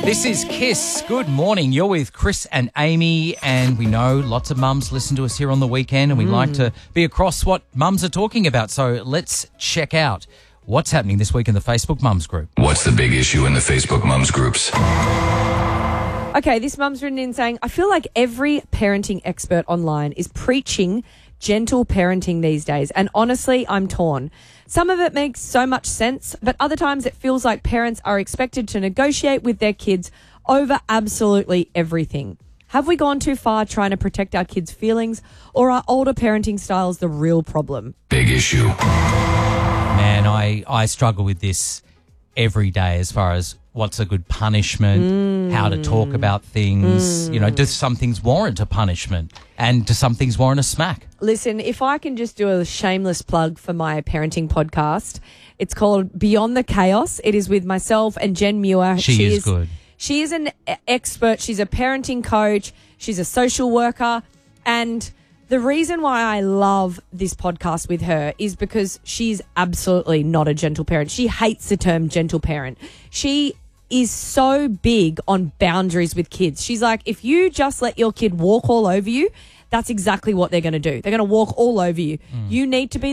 This is Kiss. Good morning. You're with Chris and Amy, and we know lots of mums listen to us here on the weekend, and we like to be across what mums are talking about. So let's check out what's happening this week in the Facebook Mums group. What's the big issue in the Facebook Mums groups? Okay, this mum's written in saying, I feel like every parenting expert online is preaching gentle parenting these days, and honestly, I'm torn. Some of it makes so much sense, but other times it feels like parents are expected to negotiate with their kids over absolutely everything. Have we gone too far trying to protect our kids' feelings, or are older parenting styles the real problem? Big issue. Man, I struggle with this every day as far as what's a good punishment, how to talk about things. You know, do some things warrant a punishment, and do some things warrant a smack? Listen, if I can just do a shameless plug for my parenting podcast, it's called Beyond the Chaos. It is with myself and Jen Muir. She is good. She is an expert. She's a parenting coach. She's a social worker. And the reason why I love this podcast with her is because she's absolutely not a gentle parent. She hates the term gentle parent. She is so big on boundaries with kids. She's like, if you just let your kid walk all over you, that's exactly what they're going to do. They're going to walk all over you. You need to be